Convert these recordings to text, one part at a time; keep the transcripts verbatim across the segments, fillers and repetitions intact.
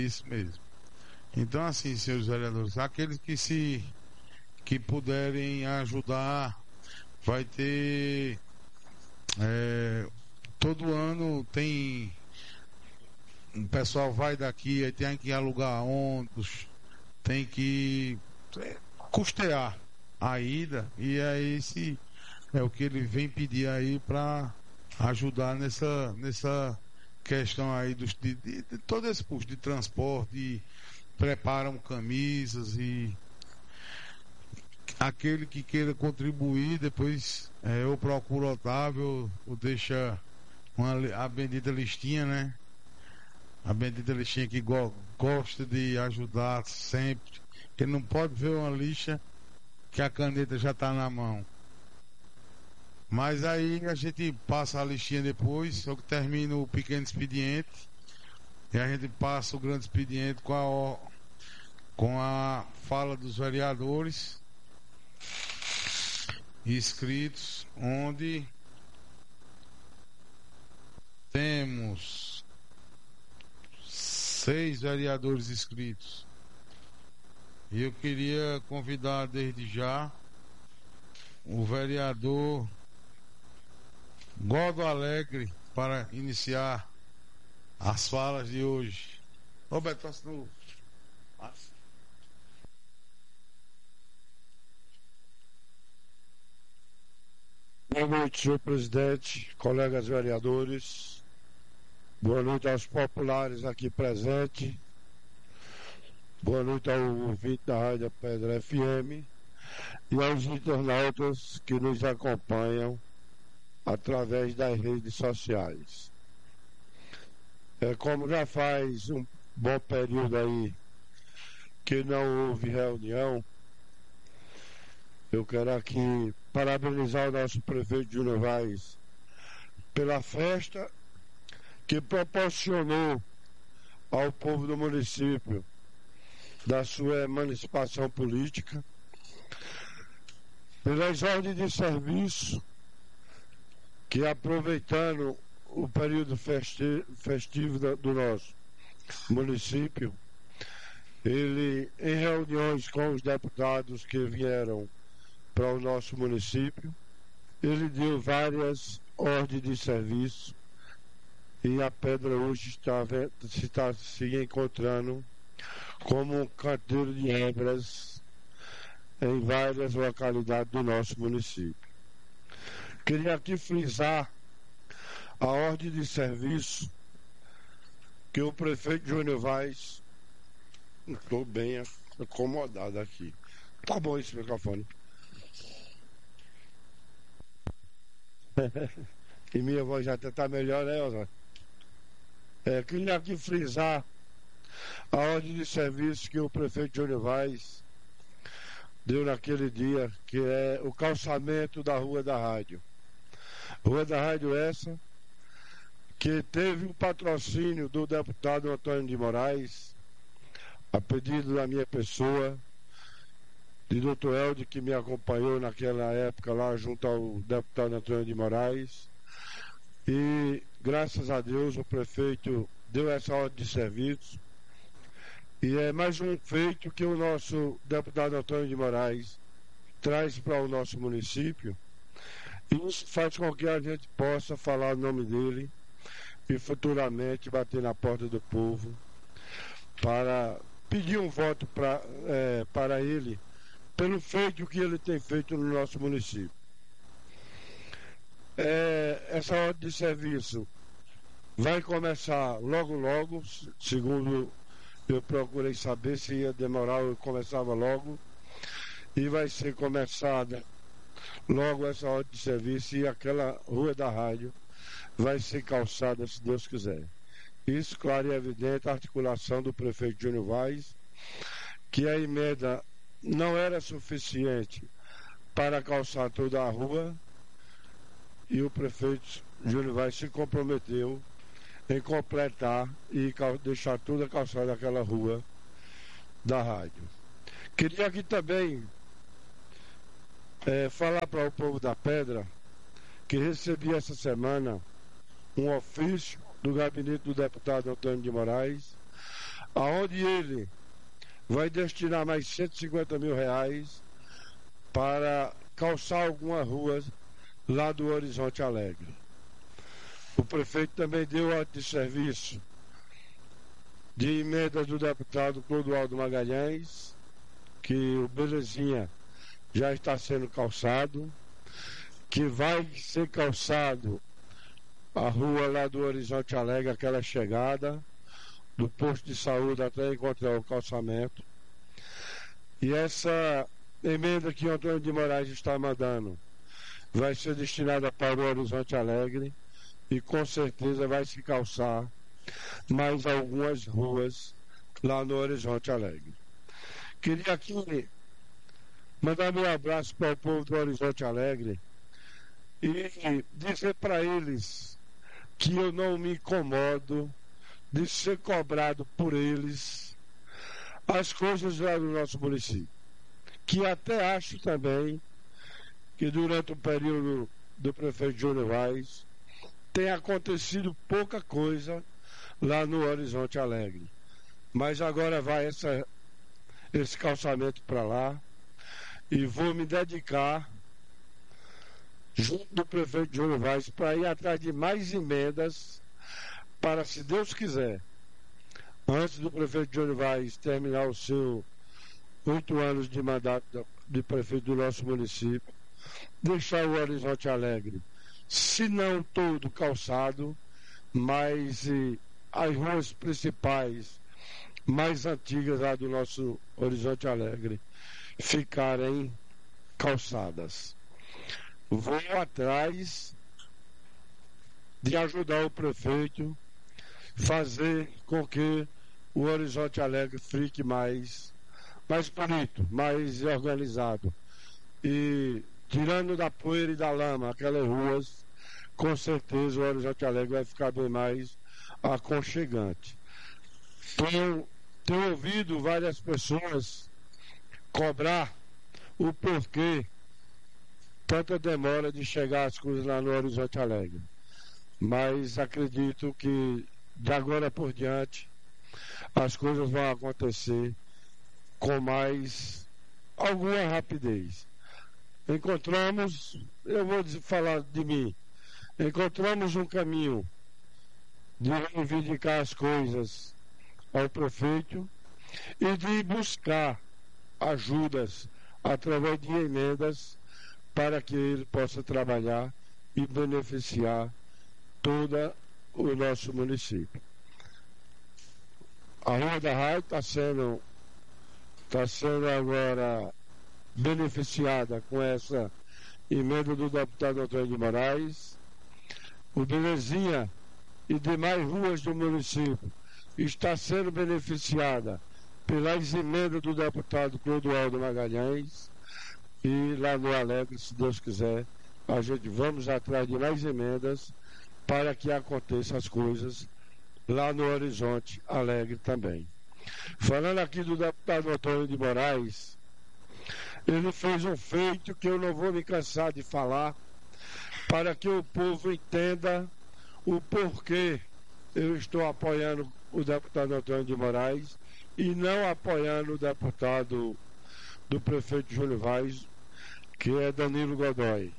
isso mesmo. Então, assim, senhores vereadores, aqueles que se que puderem ajudar, vai ter é, todo ano tem o pessoal vai daqui, aí tem que alugar ônibus, tem que é, custear a ida, e aí esse é o que ele vem pedir aí para ajudar nessa, nessa questão aí dos, de, de, de todo esse custo de transporte, e preparam camisas, e aquele que queira contribuir, depois é, eu procuro o Otávio, ou deixa uma, a bendita listinha, né? A bendita listinha que go, gosta de ajudar sempre. Ele não pode ver uma lixa que a caneta já está na mão. Mas aí a gente passa a listinha depois, só que termina o pequeno expediente, e a gente passa o grande expediente com a, com a fala dos vereadores inscritos, onde temos seis vereadores inscritos. E eu queria convidar desde já o vereador Godo Alegre para iniciar as falas de hoje. Roberto, assinou. Boa noite, senhor presidente, colegas vereadores. Boa noite aos populares aqui presentes. Boa noite ao ouvinte da Rádio Pedra F M e aos internautas que nos acompanham através das redes sociais. É, como já faz um bom período aí que não houve reunião, eu quero aqui parabenizar o nosso prefeito Júnior Vaz pela festa que proporcionou ao povo do município da sua emancipação política, pelas ordens de serviço que, aproveitando o período festi- festivo da, do nosso município, ele, em reuniões com os deputados que vieram para o nosso município, ele deu várias ordens de serviço, e a Pedra hoje está, está se encontrando como um canteiro de obras em várias localidades do nosso município. Queria aqui frisar a ordem de serviço que o prefeito Júnior Vaz, estou bem acomodado aqui. Tá bom esse microfone. E minha voz já até está melhor, né, Oswaldo? É, queria aqui frisar a ordem de serviço que o prefeito Júnior Vaz deu naquele dia, que é o calçamento da Rua da Rádio. Rua da Rádio essa que teve o patrocínio do deputado Antônio de Moraes, a pedido da minha pessoa, de doutor Helder, que me acompanhou naquela época lá junto ao deputado Antônio de Moraes. E graças a Deus o prefeito deu essa ordem de serviço. E é mais um feito que o nosso deputado Antônio de Moraes traz para o nosso município. E isso faz com que a gente possa falar o nome dele e futuramente bater na porta do povo para pedir um voto pra, é, para ele pelo feito que ele tem feito no nosso município. É, essa ordem de serviço vai começar logo logo, segundo eu procurei saber se ia demorar, eu começava logo, e vai ser começada logo essa ordem de serviço, e aquela Rua da Rádio vai ser calçada, se Deus quiser. Isso, claro e evidente, a articulação do prefeito Júnior Vaz, que a emenda não era suficiente para calçar toda a rua, e o prefeito Júnior Vaz se comprometeu em completar e deixar toda a calçada daquela rua da rádio. Queria aqui também é, falar para o povo da Pedra que recebi essa semana um ofício do gabinete do deputado Antônio de Moraes, aonde ele vai destinar mais cento e cinquenta mil reais para calçar algumas ruas lá do Horizonte Alegre. O prefeito também deu ordem de serviço de emenda do deputado Clodoaldo Magalhães, que o Belezinha já está sendo calçado, que vai ser calçado a rua lá do Horizonte Alegre, aquela chegada do posto de saúde até encontrar o calçamento. E essa emenda que o Antônio de Moraes está mandando vai ser destinada para o Horizonte Alegre e com certeza vai se calçar mais algumas ruas lá no Horizonte Alegre. Queria aqui mandar meu abraço para o povo do Horizonte Alegre e dizer para eles que eu não me incomodo de ser cobrado por eles as coisas lá do nosso município. Que até acho também que durante o período do prefeito Júnior Vaz tem acontecido pouca coisa lá no Horizonte Alegre. Mas agora vai essa, esse calçamento para lá e vou me dedicar junto do prefeito Júnior Vaz para ir atrás de mais emendas para, se Deus quiser, antes do prefeito Júnior Vaz terminar os seus oito anos de mandato de prefeito do nosso município, deixar o Horizonte Alegre, se não todo calçado, mas e, as ruas principais mais antigas lá do nosso Horizonte Alegre ficarem calçadas. Vou atrás de ajudar o prefeito fazer com que o Horizonte Alegre fique mais, mais bonito, mais organizado. E tirando da poeira e da lama aquelas ruas, com certeza o Horizonte Alegre vai ficar bem mais aconchegante. Tenho, tenho ouvido várias pessoas cobrar o porquê tanta demora de chegar as coisas lá no Horizonte Alegre. Mas acredito que de agora por diante as coisas vão acontecer com mais alguma rapidez. Encontramos, eu vou falar de mim, encontramos um caminho de reivindicar as coisas ao prefeito e de buscar ajudas através de emendas para que ele possa trabalhar e beneficiar todo o nosso município. A Rua da Rádio está sendo, tá sendo agora beneficiada com essa emenda do deputado Antônio de Moraes. O Belezinha e demais ruas do município está sendo beneficiada pelas emendas do deputado Clodoaldo Magalhães. E lá no Alegre, se Deus quiser, a gente vamos atrás de mais emendas para que aconteçam as coisas lá no Horizonte Alegre também. Falando aqui do deputado Antônio de Moraes, ele fez um feito que eu não vou me cansar de falar, para que o povo entenda o porquê eu estou apoiando o deputado Antônio de Moraes e não apoiando o deputado do prefeito Júnior Vaz, que é Danilo Godoy.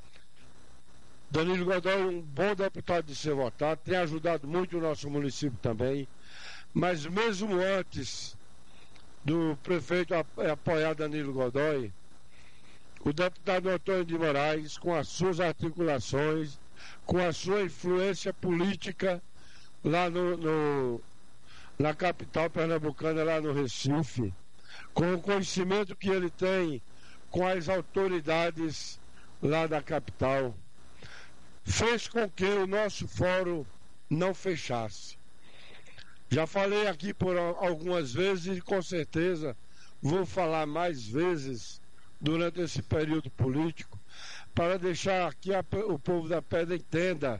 Danilo Godoy é um bom deputado de ser votado, tem ajudado muito o nosso município também, mas mesmo antes do prefeito apoiar Danilo Godoy, o deputado Antônio de Moraes, com as suas articulações, com a sua influência política lá no, no, na capital pernambucana, lá no Recife, com o conhecimento que ele tem com as autoridades lá da capital, fez com que o nosso fórum não fechasse. Já falei aqui por algumas vezes e com certeza vou falar mais vezes durante esse período político, para deixar que a, o povo da Pedra entenda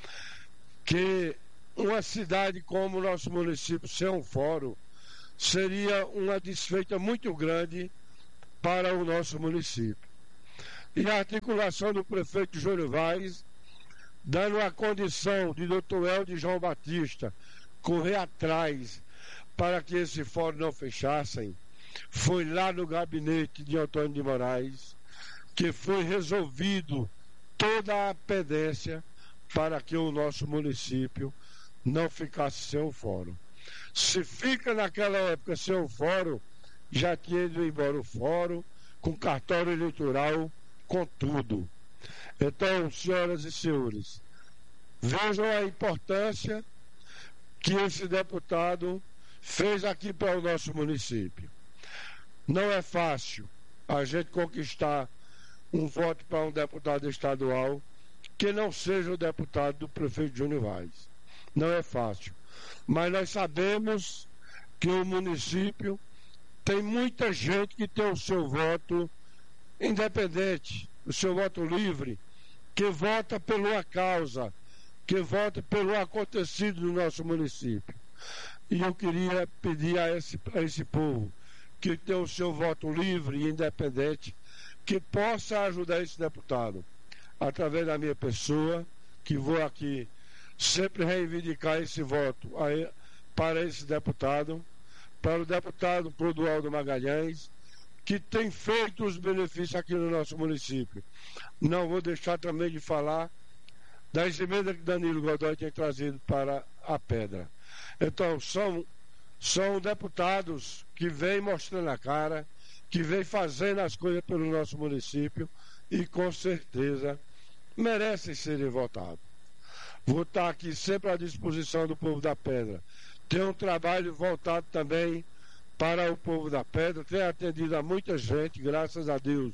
que uma cidade como o nosso município sem um fórum seria uma desfeita muito grande para o nosso município. E a articulação do prefeito Júnior Vaz, dando a condição de doutor Elder João Batista correr atrás para que esse fórum não fechassem, foi lá no gabinete de Antônio de Moraes que foi resolvido toda a pendência para que o nosso município não ficasse sem o fórum. Se fica naquela época sem o fórum, já tinha ido embora o fórum, com cartório eleitoral, com tudo. Então, senhoras e senhores, vejam a importância que esse deputado fez aqui para o nosso município. Não é fácil a gente conquistar um voto para um deputado estadual que não seja o deputado do prefeito Júnior Vaz. Não é fácil. Mas nós sabemos que o município tem muita gente que tem o seu voto independente, o seu voto livre, que vota pela causa, que vota pelo acontecido no nosso município. E eu queria pedir a esse, a esse povo que tem o seu voto livre e independente, que possa ajudar esse deputado, através da minha pessoa, que vou aqui sempre reivindicar esse voto a, para esse deputado, para o deputado Clodoaldo Magalhães, que tem feito os benefícios aqui no nosso município. Não vou deixar também de falar das emendas que Danilo Godoy tem trazido para a Pedra. Então, são, são deputados que vêm mostrando a cara, que vêm fazendo as coisas pelo nosso município e, com certeza, merecem serem votados. Vou estar aqui sempre à disposição do povo da Pedra. Tem um trabalho voltado também para o povo da Pedra, tem atendido a muita gente, graças a Deus.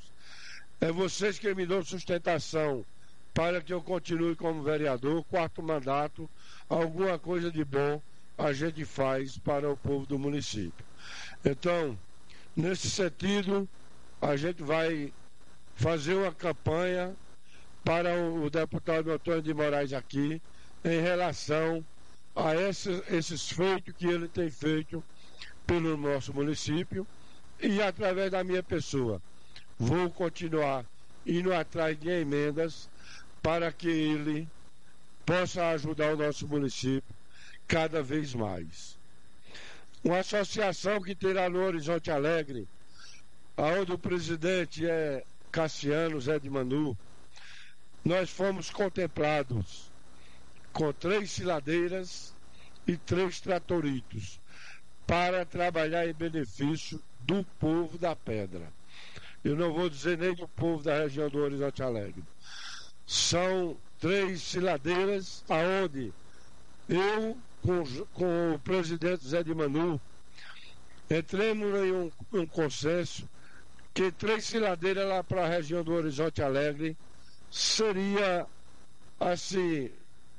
É vocês que me dão sustentação para que eu continue como vereador, quarto mandato, alguma coisa de bom a gente faz para o povo do município. Então, nesse sentido, a gente vai fazer uma campanha para o deputado Antônio de Moraes aqui, em relação a esses, esses feitos que ele tem feito pelo nosso município e através da minha pessoa. Vou continuar indo atrás de emendas para que ele possa ajudar o nosso município cada vez mais. Uma associação que terá no Horizonte Alegre, onde o presidente é Cassiano Zé de Manu, nós fomos contemplados com três siladeiras e três tratoritos para trabalhar em benefício do povo da Pedra. Eu não vou dizer nem do povo da região do Horizonte Alegre. São três siladeiras aonde eu, com, com o presidente Zé de Manu, entremos em um, um consenso que três siladeiras lá para a região do Horizonte Alegre seria assim,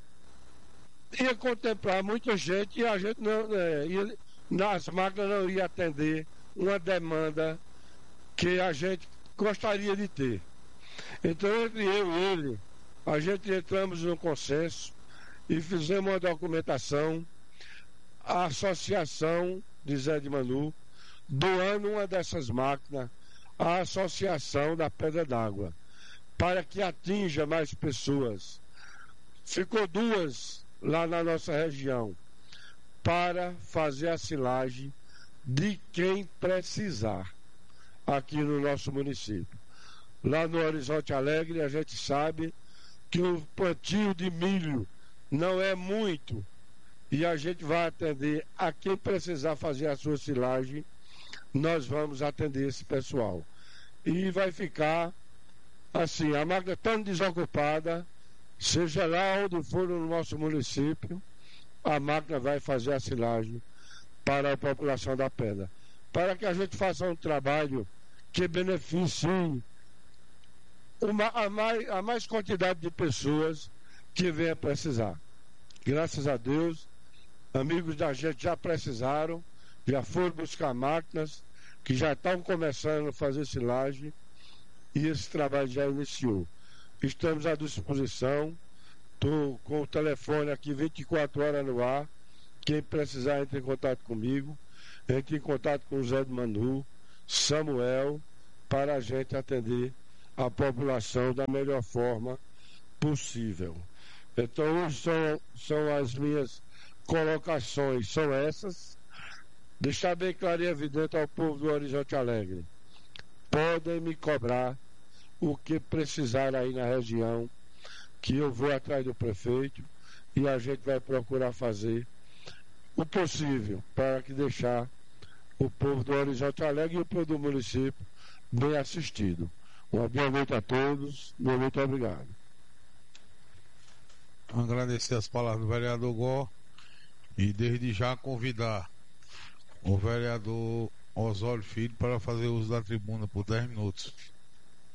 ia contemplar muita gente e a gente não, é, ia, nas máquinas não ia atender uma demanda que a gente gostaria de ter. Então, entre eu e ele, a gente entramos num consenso e fizemos uma documentação, a associação de Zé de Manu, doando uma dessas máquinas à Associação da Pedra d'Água, para que atinja mais pessoas. Ficou duas lá na nossa região, para fazer a silagem de quem precisar aqui no nosso município. Lá no Horizonte Alegre, a gente sabe que o plantio de milho não é muito e a gente vai atender a quem precisar fazer a sua silagem, nós vamos atender esse pessoal. E vai ficar assim, a máquina tão desocupada, seja lá onde for no nosso município, a máquina vai fazer a silagem para a população da Pedra, para que a gente faça um trabalho que beneficie uma, a, mais, a mais quantidade de pessoas que venha precisar. Graças a Deus, amigos da gente já precisaram, já foram buscar máquinas, que já estão começando a fazer silagem, e esse trabalho já iniciou. Estamos à disposição, estou com o telefone aqui vinte e quatro horas no ar, quem precisar entre em contato comigo, entre em contato com o Zé de Manu, Samuel, para a gente atender a população da melhor forma possível. Então, hoje são, são as minhas colocações, são essas. deixar bem claro e evidente ao povo do Horizonte Alegre. Podem me cobrar o que precisar aí na região, que eu vou atrás do prefeito e a gente vai procurar fazer o possível para que deixar o povo do Horizonte Alegre e o povo do município bem assistido. Uma boa noite a todos, meu muito obrigado. Agradecer as palavras do vereador Gó e desde já convidar o vereador Osório Filho para fazer uso da tribuna por dez minutos.